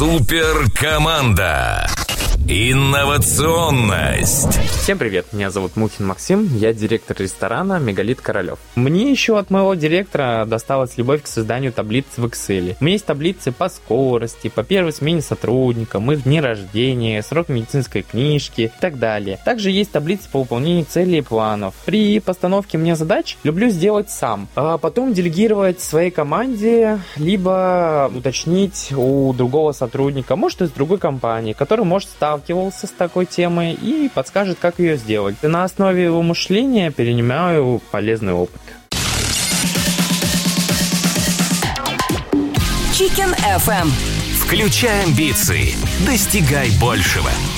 Суперкоманда. Инновационность. Всем привет, меня зовут Мухин Максим, я директор ресторана «Мегалит Королев». Мне еще от моего директора досталась любовь к созданию таблиц в Excel. У меня есть таблицы по скорости, по первой смене сотрудникам, их дни рождения, срок медицинской книжки и так далее. Также есть таблицы по выполнению целей и планов. При постановке мне задач люблю сделать сам, а потом делегировать своей команде, либо уточнить у другого сотрудника, может из другой компании, который может сталкивался с такой темой и подскажет, как ее сделать. И на основе его мышления перенимаю полезный опыт. Chicken FM. Включай амбиции, достигай большего.